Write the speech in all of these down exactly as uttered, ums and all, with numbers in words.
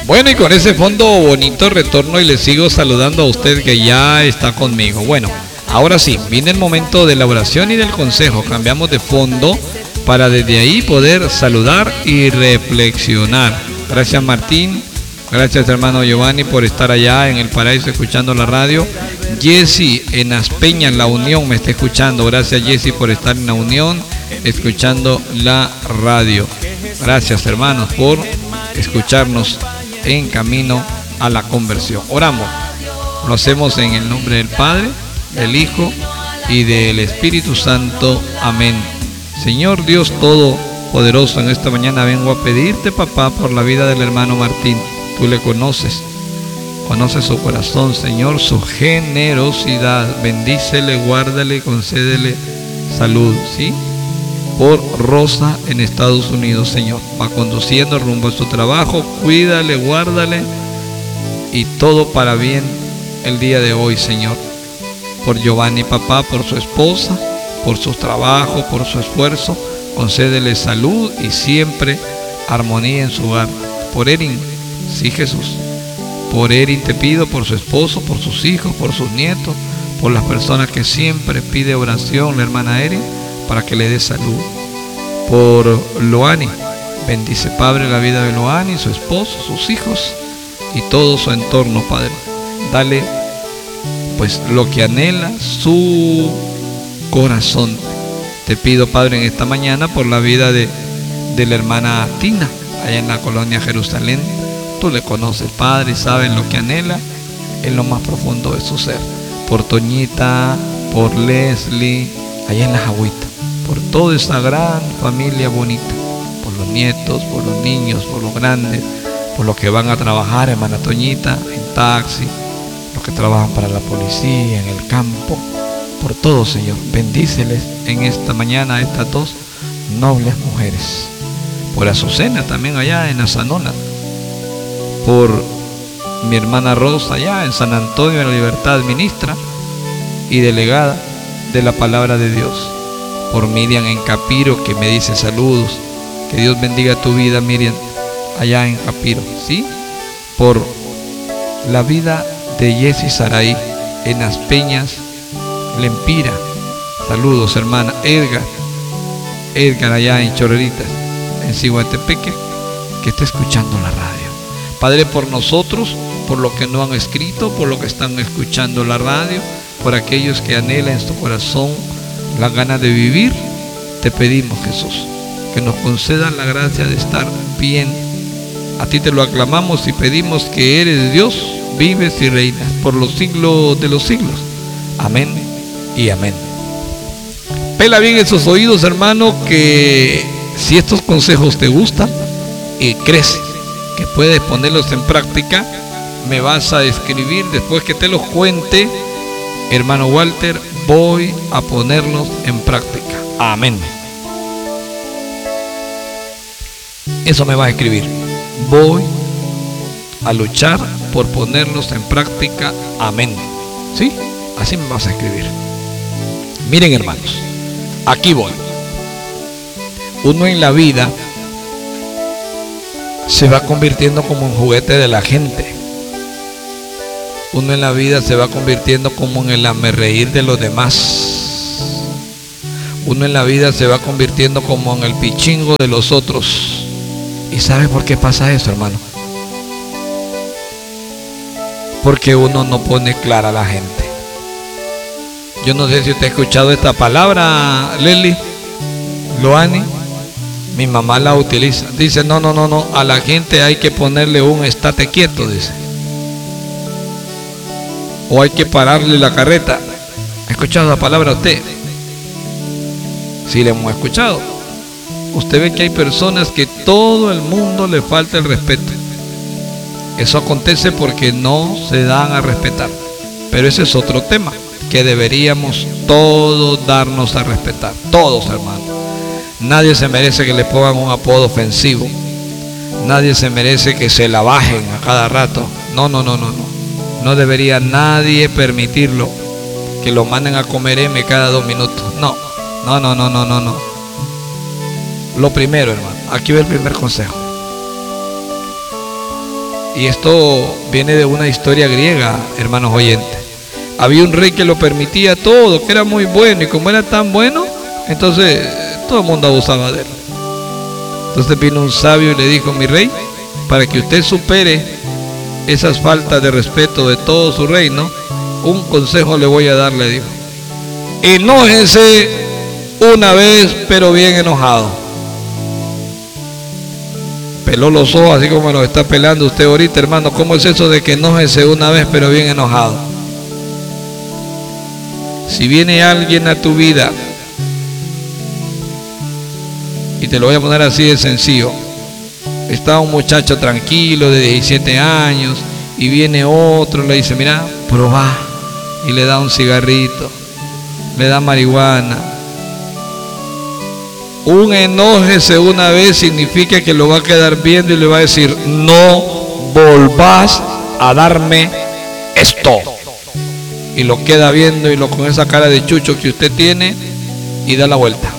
Bueno, y con ese fondo bonito retorno y le sigo saludando a usted que ya está conmigo. Bueno, ahora sí, viene el momento de la oración y del consejo. Cambiamos de fondo para desde ahí poder saludar y reflexionar. Gracias, Martín. Gracias, hermano Giovanni, por estar allá en el paraíso escuchando la radio. Jessy en Aspeña, en La Unión, me está escuchando. Gracias, Jessy, por estar en La Unión escuchando la radio. Gracias, hermanos, por escucharnos en camino a la conversión. Oramos. Lo hacemos en el nombre del Padre, del Hijo y del Espíritu Santo. Amén. Señor Dios Todopoderoso, en esta mañana vengo a pedirte, papá, por la vida del hermano Martín. Tú le conoces, conoces su corazón, Señor, su generosidad. Bendícele, guárdale, concédele salud, ¿sí? Por Rosa en Estados Unidos, Señor. Va conduciendo rumbo a su trabajo, cuídale, guárdale y todo para bien el día de hoy, Señor. Por Giovanni, papá, por su esposa, por su trabajo, por su esfuerzo, concédele salud y siempre armonía en su hogar. Por Erin, sí, Jesús. Por Erin te pido, por su esposo, por sus hijos, por sus nietos, por las personas que siempre pide oración, la hermana Erin, para que le dé salud. Por Loani, bendice, Padre, la vida de Loani, su esposo, sus hijos y todo su entorno, Padre. Dale pues lo que anhela su corazón. Te pido, Padre, en esta mañana por la vida de, de la hermana Tina, allá en la colonia Jerusalén. Tú le conoces, Padre, y sabes lo que anhela en lo más profundo de su ser. Por Toñita, por Leslie, allá en las agüitas, por toda esa gran familia bonita, por los nietos, por los niños, por los grandes, por los que van a trabajar, hermana Toñita, en taxi, los que trabajan para la policía, en el campo, por todos, Señor. Bendíceles en esta mañana a estas dos nobles mujeres. Por Azucena también allá en Azanona, por mi hermana Rosa allá en San Antonio de la Libertad, ministra y delegada de la palabra de Dios. Por Miriam en Capiro, que me dice saludos. Que Dios bendiga tu vida, Miriam, allá en Capiro, ¿sí? Por la vida de Jessy Saray en Las Peñas, Lempira. Saludos, hermana. Edgar, Edgar allá en Chorreritas, en Ciguatepeque, que está escuchando la radio. Padre, por nosotros, por lo que no han escrito, por lo que están escuchando la radio, por aquellos que anhelan en su corazón la gana de vivir, te pedimos, Jesús, que nos concedan la gracia de estar bien. A ti te lo aclamamos y pedimos que eres Dios, vives y reinas por los siglos de los siglos. Amén y amén. Pela bien esos oídos, hermano, que si estos consejos te gustan y crees que puedes ponerlos en práctica, me vas a escribir después que te los cuente, hermano Walter, voy a ponerlos en práctica. Amén. Eso me va a escribir. Voy a luchar por ponerlos en práctica. Amén. ¿Sí? Así me vas a escribir. Miren, hermanos, aquí voy. Uno en la vida se va convirtiendo como un juguete de la gente. Uno en la vida se va convirtiendo como en el hazmerreír de los demás. Uno en la vida se va convirtiendo como en el pichingo de los otros. ¿Y sabe por qué pasa eso, hermano? Porque uno no pone clara a la gente. Yo no sé si usted ha escuchado esta palabra, Leslie, Loani. Mi mamá la utiliza. Dice, no, no, no, no, a la gente hay que ponerle un estate quieto, dice. O hay que pararle la carreta. ¿Ha escuchado la palabra usted? Sí, le hemos escuchado. Usted ve que hay personas que todo el mundo le falta el respeto. Eso acontece porque no se dan a respetar. Pero ese es otro tema, que deberíamos todos darnos a respetar. Todos, hermanos. Nadie se merece que le pongan un apodo ofensivo. Nadie se merece que se la bajen a cada rato. No, no, no, no, no. No debería nadie permitirlo, que lo manden a comer M cada dos minutos. No, no, no, no, no, no, no. Lo primero, hermano, aquí va el primer consejo. Y esto viene de una historia griega, hermanos oyentes. Había un rey que lo permitía todo, que era muy bueno, y como era tan bueno, entonces todo el mundo abusaba de él. Entonces vino un sabio y le dijo: mi rey, para que usted supere esas faltas de respeto de todo su reino, un consejo le voy a dar, le dijo: enójese una vez, pero bien enojado. Peló los ojos así como los está pelando usted ahorita, hermano. ¿Cómo es eso de que enójese una vez, pero bien enojado? Si viene alguien a tu vida, y te lo voy a poner así de sencillo, está un muchacho tranquilo de diecisiete años y viene otro, le dice: mira, probá, y le da un cigarrito, le da marihuana. Un enójese una vez significa que lo va a quedar viendo y le va a decir: no volvás a darme esto. Y lo queda viendo y lo con esa cara de chucho que usted tiene, y da la vuelta.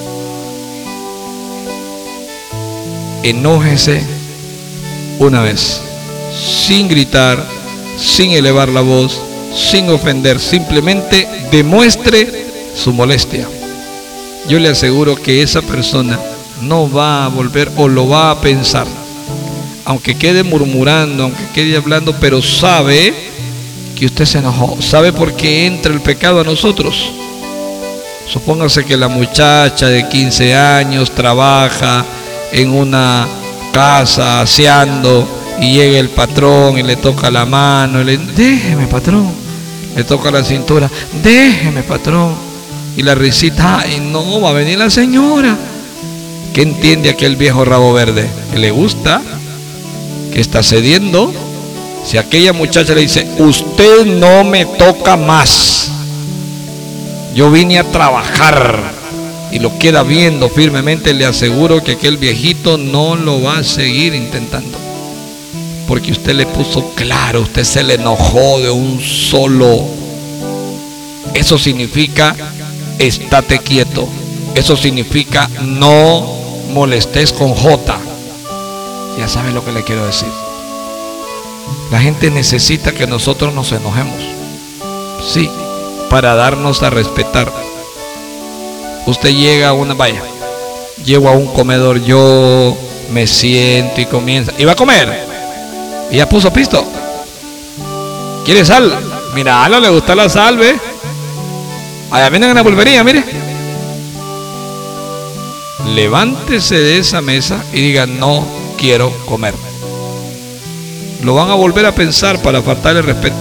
Enójese una vez, sin gritar, sin elevar la voz, sin ofender, simplemente demuestre su molestia. Yo le aseguro que esa persona no va a volver, o lo va a pensar, aunque quede murmurando, aunque quede hablando, pero sabe que usted se enojó. ¿Sabe por qué entra el pecado a nosotros? Supóngase que la muchacha de quince años trabaja en una casa aseando, y llega el patrón y le toca la mano y le dice: déjeme, patrón. Le toca la cintura: déjeme, patrón. Y la risita: ay, no, va a venir la señora. ¿Qué entiende aquel viejo rabo verde? ¿Que le gusta? ¿Que está cediendo? Si aquella muchacha le dice: usted no me toca más, yo vine a trabajar, y lo queda viendo firmemente, le aseguro que aquel viejito no lo va a seguir intentando, porque usted le puso claro, usted se le enojó de un solo. Eso significa: estate quieto. Eso significa: no molestes con J. Ya sabe lo que le quiero decir. La gente necesita que nosotros nos enojemos, sí, para darnos a respetar. Usted llega a una, vaya, llego a un comedor, yo me siento y comienza, y va a comer, y ya puso pisto. ¿Quiere sal? Mira, a no le gusta la sal, ¿ve? Allá vienen en la pulpería, mire. Levántese de esa mesa y diga: no quiero comer. Lo van a volver a pensar para faltarle respeto.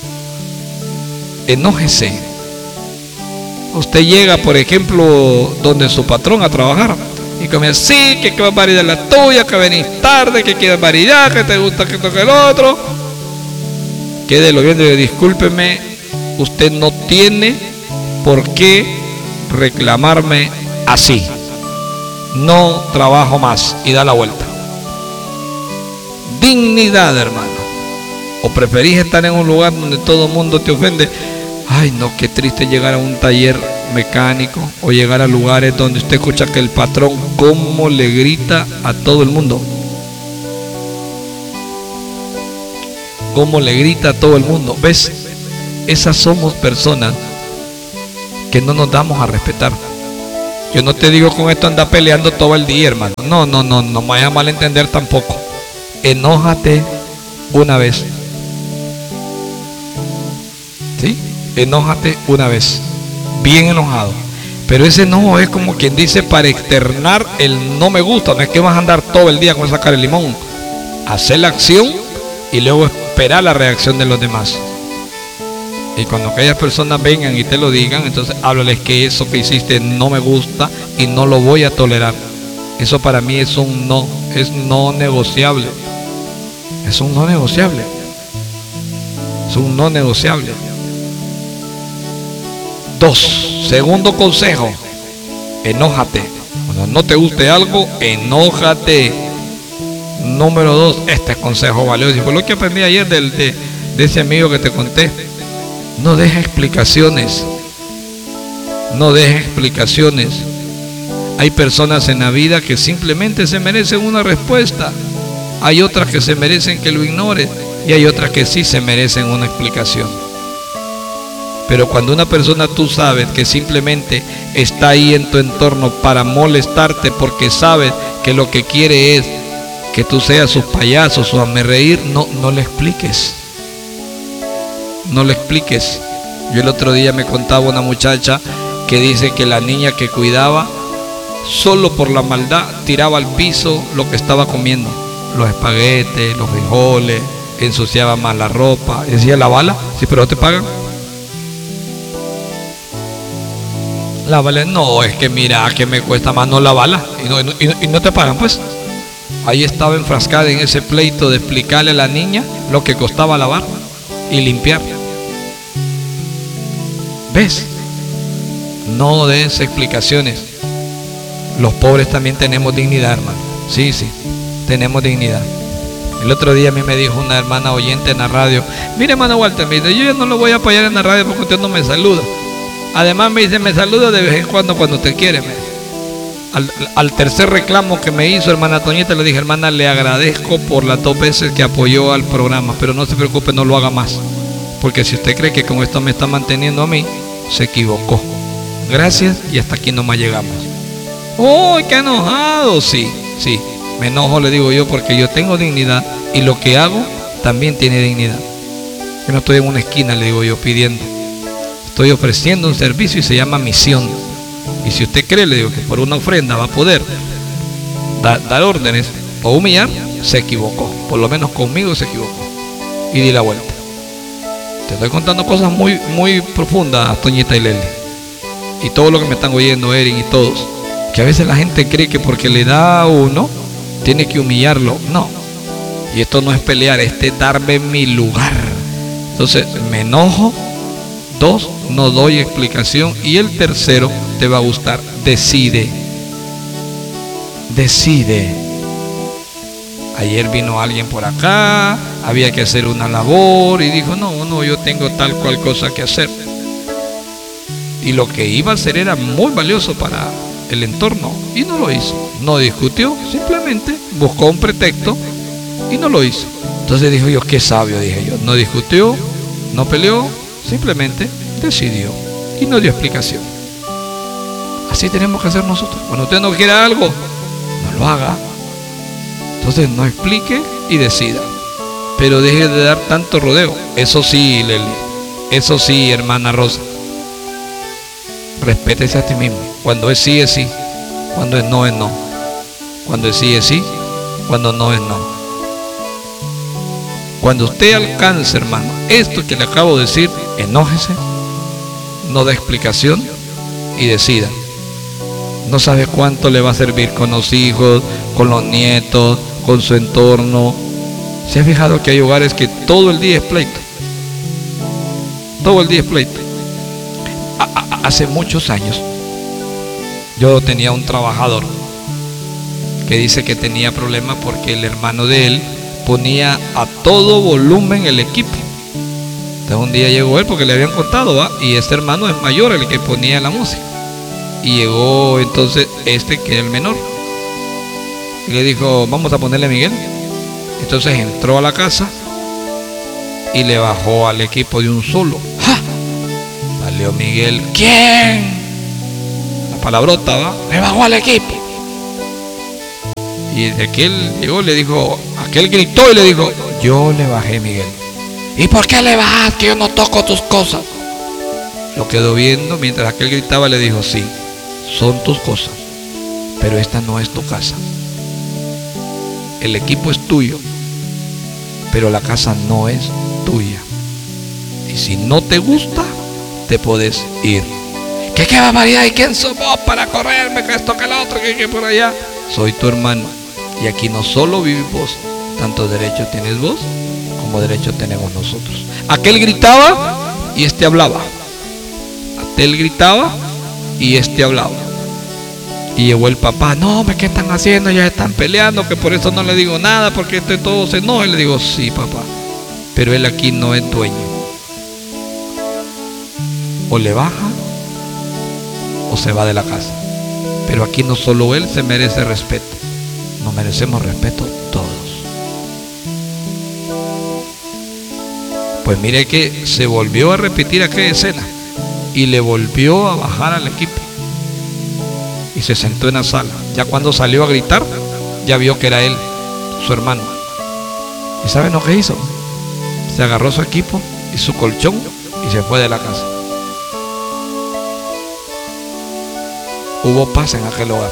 Enójese. Usted llega, por ejemplo, donde su patrón a trabajar, y comienza: sí, que qué barbaridad la tuya, que venís tarde, que qué barbaridad, que te gusta que toque el otro. Quédelo viendo y discúlpeme, usted no tiene por qué reclamarme así. No trabajo más, y da la vuelta. Dignidad, hermano. ¿O preferís estar en un lugar donde todo el mundo te ofende? Ay, no, qué triste llegar a un taller mecánico, o llegar a lugares donde usted escucha que el patrón cómo le grita a todo el mundo. Cómo le grita a todo el mundo. ¿Ves? Esas somos personas que no nos damos a respetar. Yo no te digo con esto anda peleando todo el día, hermano. No, no, no, no me vayas a malentender tampoco. Enójate una vez. ¿Sí? Enójate una vez. Bien enojado. Pero ese enojo es como quien dice para externar el no me gusta. No es que vas a andar todo el día con esa cara de limón. Hacer la acción y luego esperar la reacción de los demás. Y cuando aquellas personas vengan y te lo digan, entonces háblales que eso que hiciste no me gusta y no lo voy a tolerar. Eso para mí es un no, es no negociable. Es un no negociable. Es un no negociable. Dos, segundo consejo: enójate. Cuando no te guste algo, enójate. Número dos, este consejo valioso, y fue lo que aprendí ayer del, de, de ese amigo que te conté. No dejes explicaciones. No dejes explicaciones. Hay personas en la vida que simplemente se merecen una respuesta. Hay otras que se merecen que lo ignores y hay otras que sí se merecen una explicación. Pero cuando una persona tú sabes que simplemente está ahí en tu entorno para molestarte porque sabes que lo que quiere es que tú seas sus payasos o hazme reír, no, no le expliques. No le expliques. Yo el otro día me contaba una muchacha que dice que la niña que cuidaba, solo por la maldad, tiraba al piso lo que estaba comiendo. Los espaguetes, los frijoles, ensuciaba más la ropa. Y decía, ¿la bala? Sí, pero no te pagan. La bala, no, es que mira, que me cuesta más no la bala. Y no, y no, y no te pagan, pues. Ahí estaba enfrascada en ese pleito de explicarle a la niña lo que costaba lavar y limpiar. ¿Ves? No des explicaciones. Los pobres también tenemos dignidad, hermano. Sí, sí, tenemos dignidad. El otro día a mí me dijo una hermana oyente en la radio, mire, hermano Walter, me dice, yo ya no lo voy a apoyar en la radio porque usted no me saluda. Además me dice, me saluda de vez en cuando cuando te quiere. Al, al tercer reclamo que me hizo hermana Toñita, le dije, hermana, le agradezco por las dos veces que apoyó al programa, pero no se preocupe, no lo haga más. Porque si usted cree que con esto me está manteniendo a mí, se equivocó. Gracias y hasta aquí nomás llegamos. ¡Oh, qué enojado! Sí, sí, me enojo, le digo yo, porque yo tengo dignidad y lo que hago también tiene dignidad. Yo no estoy en una esquina, le digo yo, pidiendo. Estoy ofreciendo un servicio y se llama misión. Y si usted cree, le digo, que por una ofrenda va a poder da, dar órdenes o humillar, se equivocó. Por lo menos conmigo se equivocó. Y di la vuelta. Te estoy contando cosas muy, muy profundas, Toñita y Leli. Y todo lo que me están oyendo, Erin y todos. Que a veces la gente cree que porque le da a uno, tiene que humillarlo. No. Y esto no es pelear, este es darme mi lugar. Entonces, me enojo. Dos, no doy explicación. Y el tercero, te va a gustar. Decide. Decide. Ayer vino alguien por acá, había que hacer una labor y dijo, no, no, yo tengo tal cual cosa que hacer. Y lo que iba a hacer era muy valioso para el entorno y no lo hizo. No discutió, simplemente buscó un pretexto y no lo hizo. Entonces dijo yo, qué sabio, dije yo. No discutió, no peleó, simplemente decidió y no dio explicación. Así tenemos que hacer nosotros. Cuando usted no quiera algo, no lo haga. Entonces no explique y decida. Pero deje de dar tanto rodeo. Eso sí, Leli. Eso sí, hermana Rosa. Respétese a ti mismo. Cuando es sí, es sí. Cuando es no, es no. Cuando es sí, es sí. Cuando no, es no. Cuando usted alcance, hermano, esto que le acabo de decir, enójese, no dé explicación y decida. No sabe cuánto le va a servir con los hijos, con los nietos, con su entorno. ¿Se ha fijado que hay hogares que todo el día es pleito? Todo el día es pleito. Hace muchos años yo tenía un trabajador que dice que tenía problemas porque el hermano de él ponía a todo volumen el equipo. Entonces un día llegó él porque le habían contado, ¿va? Y este hermano es mayor, el que ponía la música. Y llegó entonces este, que es el menor, y le dijo, vamos a ponerle a Miguel. Entonces entró a la casa y le bajó al equipo de un solo. ¡Ja! Salió Miguel. ¿Quién? La palabrota, ¿va? Le bajó al equipo. Y de aquel llegó, le dijo, aquel gritó y le dijo, yo le bajé, Miguel. ¿Y por qué le bajas? Que yo no toco tus cosas. Lo quedó viendo mientras aquel gritaba, le dijo, sí, son tus cosas, pero esta no es tu casa. El equipo es tuyo, pero la casa no es tuya. Y si no te gusta, te puedes ir. ¿Qué qué barbaridad? ¿Y quién sos vos para correrme? Que esto, que lo otro, que, que por allá. Soy tu hermano. Y aquí no solo vives vos, tanto derecho tienes vos como derecho tenemos nosotros. Aquel gritaba y este hablaba. Aquel gritaba y este hablaba. Y llegó el papá, no, ¿qué están haciendo? Ya están peleando, que por eso no le digo nada, porque este todo se enoja. Y le digo, sí, papá, pero él aquí no es dueño. O le baja o se va de la casa. Pero aquí no solo él se merece respeto, nos merecemos respeto todos. Pues mire que se volvió a repetir aquella escena y le volvió a bajar al equipo y se sentó en la sala. Ya cuando salió a gritar, ya vio que era él, su hermano. ¿Y saben lo que hizo? Se agarró su equipo y su colchón y se fue de la casa. Hubo paz en aquel hogar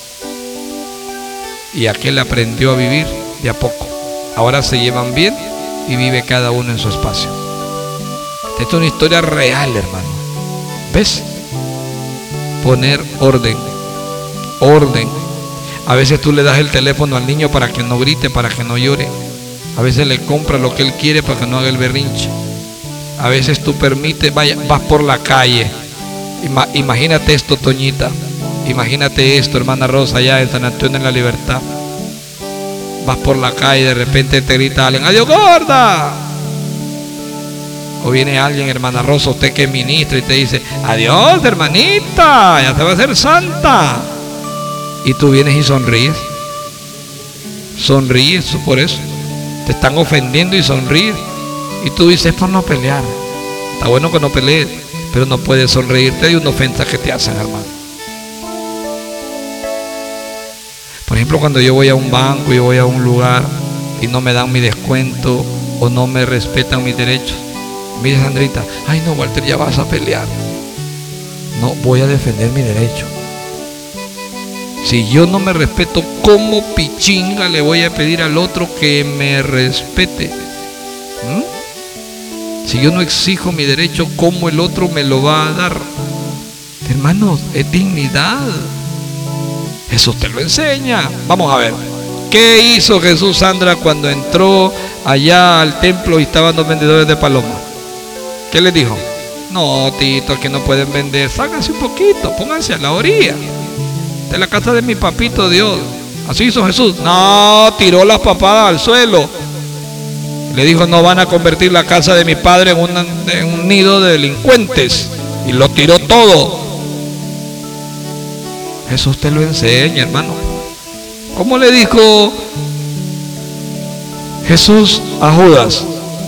y aquel aprendió a vivir de a poco. Ahora se llevan bien y vive cada uno en su espacio. Esta es una historia real, hermano. ¿Ves? Poner orden. Orden. A veces tú le das el teléfono al niño para que no grite, para que no llore. A veces le compras lo que él quiere para que no haga el berrinche. A veces tú permites, vaya, vas por la calle. Ima, imagínate esto, Toñita. Imagínate esto, hermana Rosa, allá en San Antonio en la Libertad. Vas por la calle y de repente te grita alguien: ¡adiós, gorda! O viene alguien, hermana Rosa, usted que es ministra, y te dice: ¡adiós, hermanita! Ya te va a hacer santa. Y tú vienes y sonríes. Sonríes por eso. Te están ofendiendo y sonríes. Y tú dices: es por no pelear. Está bueno que no pelees, pero no puedes sonreírte de una ofensa que te hacen, hermano. Por ejemplo, cuando yo voy a un banco, yo voy a un lugar y no me dan mi descuento o no me respetan mis derechos, me dice Sandrita: ay no, Walter, ya vas a pelear. No, voy a defender mi derecho. Si yo no me respeto, ¿cómo pichinga le voy a pedir al otro que me respete? ¿Mm? Si yo no exijo mi derecho, ¿cómo el otro me lo va a dar? Hermanos, es dignidad. Jesús te lo enseña. Vamos a ver. ¿Qué hizo Jesús, Sandra, cuando entró allá al templo y estaban los vendedores de palomas? ¿Qué les dijo? No, Tito, que no pueden vender. Sáquense un poquito, pónganse a la orilla de la casa de mi papito Dios. Así hizo Jesús. No, tiró las papadas al suelo. Le dijo: no van a convertir la casa de mi padre en, una, en un nido de delincuentes. Y lo tiró todo. Jesús te lo enseña, hermano. ¿Cómo le dijo Jesús a Judas?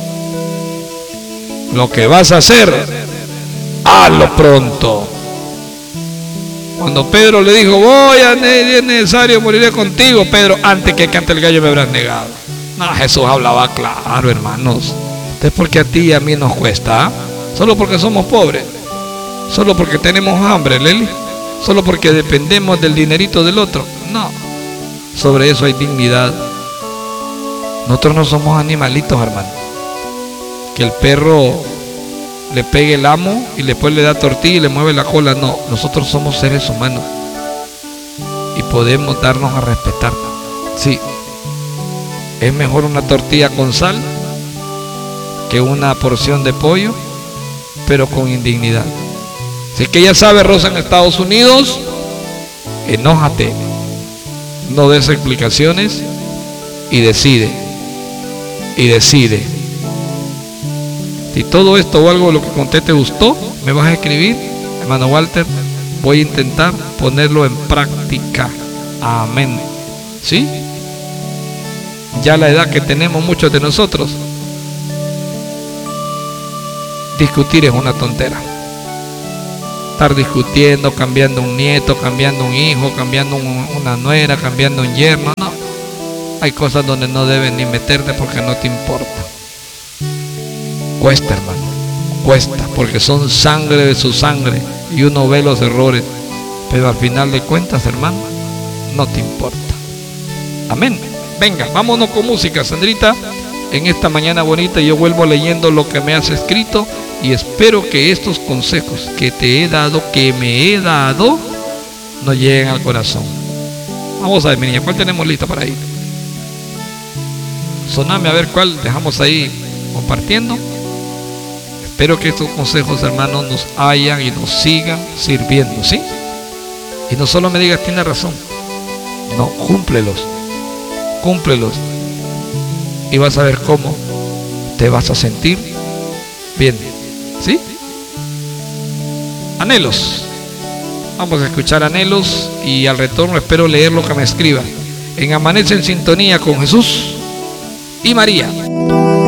Lo que vas a hacer, hazlo pronto. Cuando Pedro le dijo: voy a, es necesario, moriré contigo, Pedro, antes que cante el gallo me habrás negado. No, Jesús hablaba claro, hermanos. Es porque a ti y a mí nos cuesta, ¿eh? Solo porque somos pobres, solo porque tenemos hambre, Leli, solo porque dependemos del dinerito del otro. No, sobre eso hay dignidad. Nosotros no somos animalitos, hermano, que el perro le pegue el amo y después le da tortilla y le mueve la cola. No, nosotros somos seres humanos y podemos darnos a respetar. Sí, es mejor una tortilla con sal que una porción de pollo, pero con indignidad. Así que ya sabe, Rosa, en Estados Unidos, enójate, no des explicaciones y decide, y decide. Si todo esto o algo de lo que conté te gustó, me vas a escribir: hermano Walter, voy a intentar ponerlo en práctica. Amén. ¿Sí? Ya la edad que tenemos muchos de nosotros, discutir es una tontera. Estar discutiendo, cambiando un nieto, cambiando un hijo, cambiando un, una nuera, cambiando un yerno, no. Hay cosas donde no debes ni meterte porque no te importa. Cuesta, hermano, cuesta, porque son sangre de su sangre y uno ve los errores, pero al final de cuentas, hermano, no te importa. Amén. Venga, vámonos con música, Sandrita. En esta mañana bonita yo vuelvo leyendo lo que me has escrito y espero que estos consejos que te he dado, que me he dado, nos lleguen al corazón. Vamos a ver, mi niña, ¿cuál tenemos lista para ir? Soname a ver cuál dejamos ahí compartiendo. Espero que estos consejos, hermanos, nos hayan y nos sigan sirviendo, ¿sí? Y no solo me digas tiene razón, no, cúmplelos, cúmplelos y vas a ver cómo te vas a sentir bien, ¿sí? Anhelos. Vamos a escuchar Anhelos y al retorno espero leer lo que me escriba en Amanece en Sintonía con Jesús y María.